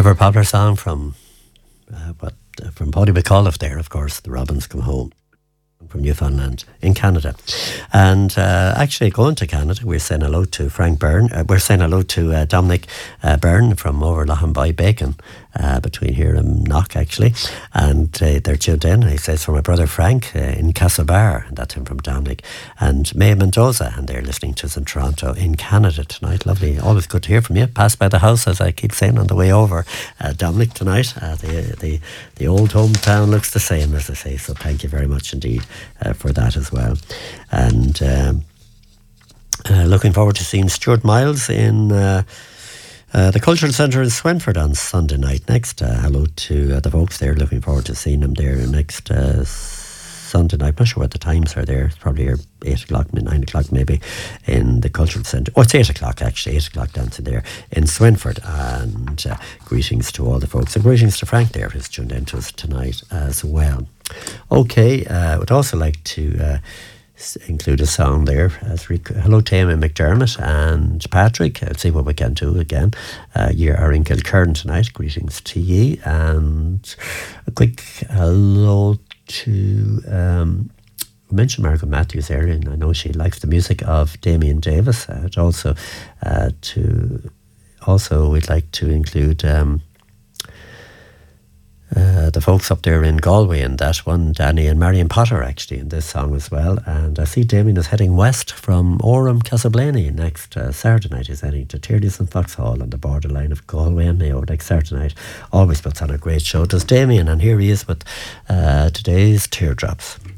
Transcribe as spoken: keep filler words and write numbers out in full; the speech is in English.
Ever popular song from uh, what uh, from Paddy McAuliffe there, of course, The Robins Come Home, from Newfoundland in Canada. And uh, actually going to Canada, we're saying hello to Frank Byrne. Uh, we're saying hello to uh, Dominic uh, Byrne from over Lochinby Bacon, uh, between here and Knock actually. And uh, they're tuned in. He says from my brother Frank uh, in Castlebar, and that's him from Dominic. And May Mendoza, and they're listening to us in Toronto in Canada tonight. Lovely. Always good to hear from you. Pass by the house, as I keep saying, on the way over. Uh, Dominic tonight. Uh, the, the, the old hometown looks the same, as I say. So thank you very much indeed. Uh, for that as well. And um, uh, looking forward to seeing Stuart Miles in uh, uh, the Cultural Centre in Swinford on Sunday night next. Uh, hello to uh, the folks there. Looking forward to seeing them there next uh, Sunday night. I'm not sure what the times are there. It's probably here eight o'clock, nine o'clock maybe, in the Cultural Centre. Oh, it's eight o'clock actually, eight o'clock dancing there in Swinford. And uh, greetings to all the folks. And greetings to Frank there, who's tuned in to us tonight as well. Okay, I uh, would also like to uh, s- include a song there. As rec- Hello to Amy McDermott and Patrick. I'll see what we can do again. Uh, you are in Kilkerran tonight. Greetings to ye. And a quick hello to... Um, we mentioned Margaret Matthews earlier, and I know she likes the music of Damien Davis. Uh, also, uh, to also we'd like to include... Um, Uh, the folks up there in Galway and that one, Danny and Marion Potter actually in this song as well. And I see Damien is heading west from Orem, Castleblaney next uh, Saturday night. He's heading to Tierney's and Foxhall on the borderline of Galway and Mayo next Saturday night. Always puts on a great show, does Damien, and here he is with uh, today's Teardrops.